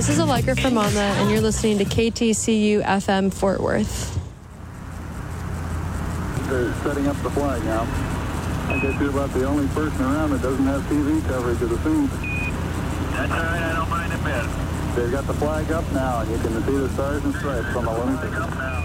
This is Allegra Fermanda, and you're listening to KTCU FM Fort Worth. They're setting up the flag now. I guess you're about the only person around that doesn't have TV coverage of the scene. That's all right, I don't mind a bit. They've got the flag up now, and you can see the stars and stripes on the Olympics.